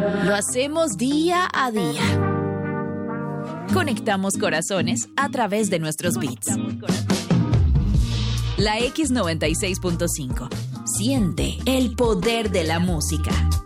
Lo hacemos día a día. Conectamos corazones a través de nuestros beats. La X96.5. Siente el poder de la música.